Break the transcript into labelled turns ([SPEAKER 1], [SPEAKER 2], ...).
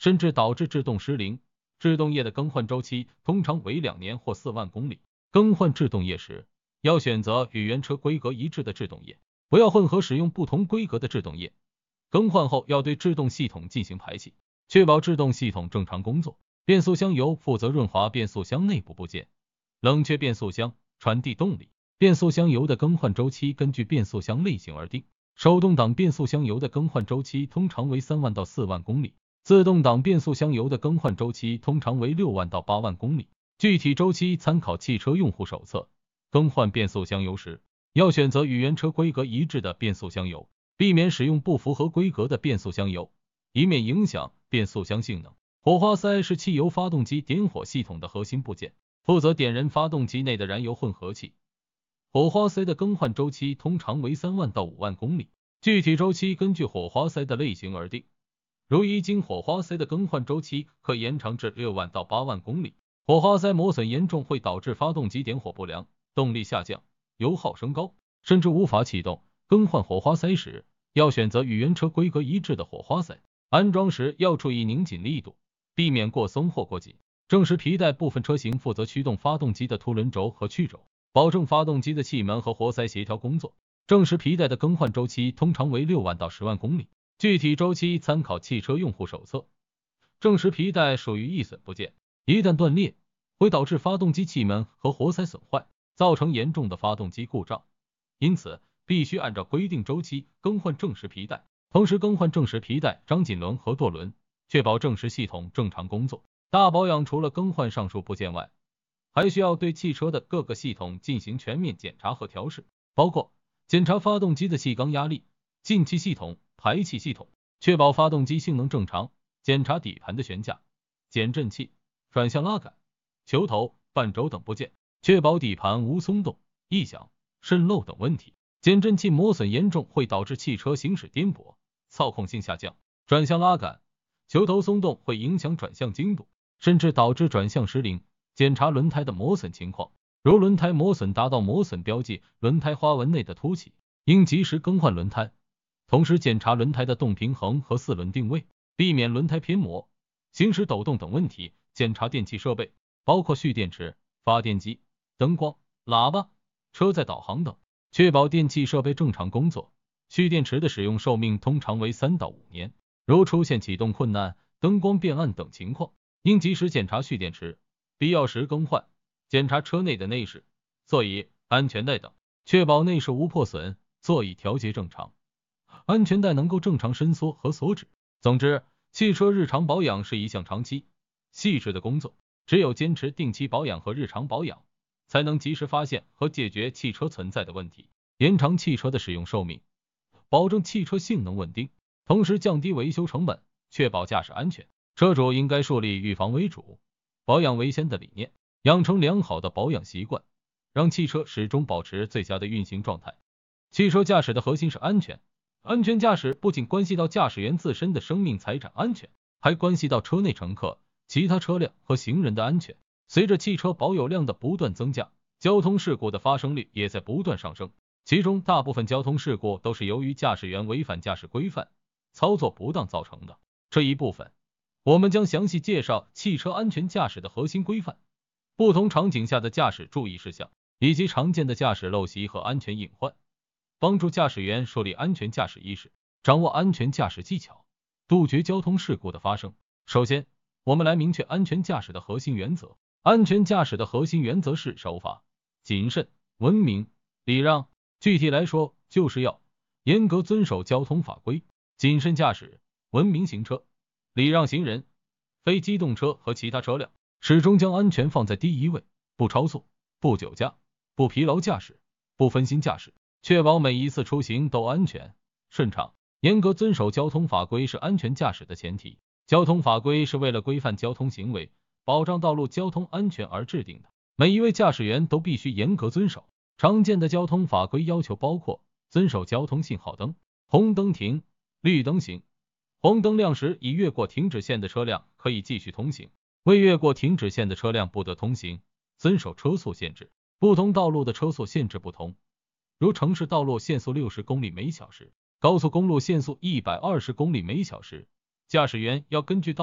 [SPEAKER 1] 甚至导致制动失灵。制动液的更换周期通常为2年或4万公里。更换制动液时，要选择与原车规格一致的制动液，不要混合使用不同规格的制动液。更换后要对制动系统进行排气，确保制动系统正常工作。变速箱油负责润滑变速箱内部部件，冷却变速箱，传递动力。变速箱油的更换周期根据变速箱类型而定。手动挡变速箱油的更换周期通常为3万到4万公里，自动挡变速箱油的更换周期通常为6万到8万公里。具体周期参考汽车用户手册。更换变速箱油时，要选择与原车规格一致的变速箱油，避免使用不符合规格的变速箱油，以免影响变速箱性能。火花塞是汽油发动机点火系统的核心部件，负责点燃发动机内的燃油混合气。火花塞的更换周期通常为3万到5万公里，具体周期根据火花塞的类型而定。如一经火花塞的更换周期可延长至6万到8万公里。火花塞磨损严重会导致发动机点火不良，动力下降，油耗升高，甚至无法启动。更换火花塞时，要选择与原车规格一致的火花塞。安装时要注意拧紧力度，避免过松或过紧。正时皮带部分车型负责驱动发动机的凸轮轴和曲轴，保证发动机的气门和活塞协调工作。正时皮带的更换周期通常为6万到10万公里，具体周期参考汽车用户手册。正时皮带属于易损部件，一旦断裂，会导致发动机气门和活塞损坏，造成严重的发动机故障，因此必须按照规定周期更换正时皮带，同时更换正时皮带、张紧轮和舵轮，确保正时系统正常工作。大保养除了更换上述部件外，还需要对汽车的各个系统进行全面检查和调试，包括检查发动机的气缸压力、进气系统、排气系统，确保发动机性能正常；检查底盘的悬架、减震器、转向拉杆、球头、半轴等部件，确保底盘无松动、异响、渗漏等问题。减震器磨损严重会导致汽车行驶颠簸、操控性下降；转向拉杆、球头松动会影响转向精度，甚至导致转向失灵。检查轮胎的磨损情况，如轮胎磨损达到磨损标记，轮胎花纹内的凸起，应及时更换轮胎。同时检查轮胎的动平衡和4轮定位，避免轮胎偏磨、行驶抖动等问题。检查电气设备，包括蓄电池、发电机、灯光、喇叭、车载导航等，确保电气设备正常工作。蓄电池的使用寿命通常为3到5年，如出现启动困难、灯光变暗等情况，应及时检查蓄电池，必要时更换。检查车内的内饰、座椅、安全带等，确保内饰无破损，座椅调节正常，安全带能够正常伸缩和锁止。总之，汽车日常保养是一项长期、细致的工作，只有坚持定期保养和日常保养，才能及时发现和解决汽车存在的问题，延长汽车的使用寿命，保证汽车性能稳定，同时降低维修成本，确保驾驶安全。车主应该树立预防为主、保养为先的理念，养成良好的保养习惯，让汽车始终保持最佳的运行状态。汽车驾驶的核心是安全，安全驾驶不仅关系到驾驶员自身的生命财产安全，还关系到车内乘客、其他车辆和行人的安全。随着汽车保有量的不断增加，交通事故的发生率也在不断上升，其中大部分交通事故都是由于驾驶员违反驾驶规范、操作不当造成的。这一部分我们将详细介绍汽车安全驾驶的核心规范、不同场景下的驾驶注意事项，以及常见的驾驶陋习和安全隐患，帮助驾驶员树立安全驾驶意识，掌握安全驾驶技巧，杜绝交通事故的发生。首先，我们来明确安全驾驶的核心原则。安全驾驶的核心原则是守法、谨慎、文明、礼让。具体来说，就是要严格遵守交通法规，谨慎驾驶，文明行车，礼让行人、非机动车和其他车辆，始终将安全放在第一位，不超速、不酒驾、不疲劳驾驶、不分心驾驶，确保每一次出行都安全顺畅。严格遵守交通法规是安全驾驶的前提。交通法规是为了规范交通行为，保障道路交通安全而制定的，每一位驾驶员都必须严格遵守。常见的交通法规要求包括遵守交通信号灯，红灯停，绿灯行，红灯亮时已越过停止线的车辆可以继续通行，未越过停止线的车辆不得通行。遵守车速限制，不同道路的车速限制不同，如城市道路限速60公里每小时，高速公路限速120公里每小时，驾驶员要根据道